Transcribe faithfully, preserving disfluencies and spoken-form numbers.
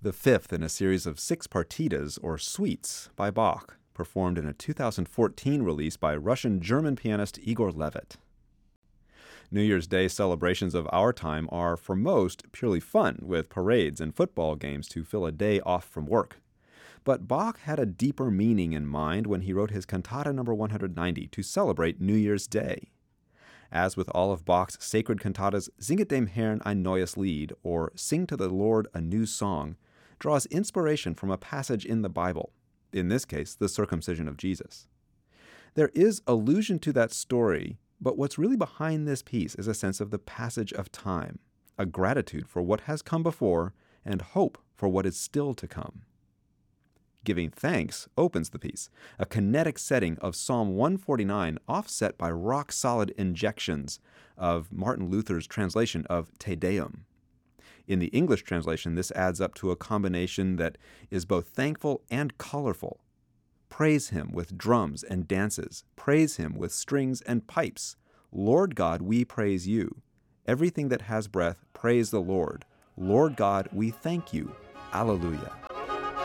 the fifth in a series of six partitas, or suites, by Bach, performed in a two thousand fourteen release by Russian-German pianist Igor Levit. New Year's Day celebrations of our time are, for most, purely fun, with parades and football games to fill a day off from work. But Bach had a deeper meaning in mind when he wrote his Cantata number one hundred ninety to celebrate New Year's Day. As with all of Bach's sacred cantatas, Singet dem Herrn ein neues Lied, or Sing to the Lord a New Song, draws inspiration from a passage in the Bible, in this case, the circumcision of Jesus. There is allusion to that story, but what's really behind this piece is a sense of the passage of time, a gratitude for what has come before, and hope for what is still to come. Giving Thanks opens the piece, a kinetic setting of Psalm one forty-nine offset by rock-solid injections of Martin Luther's translation of Te Deum. In the English translation, this adds up to a combination that is both thankful and colorful. Praise Him with drums and dances. Praise Him with strings and pipes. Lord God, we praise you. Everything that has breath, praise the Lord. Lord God, we thank you. Alleluia.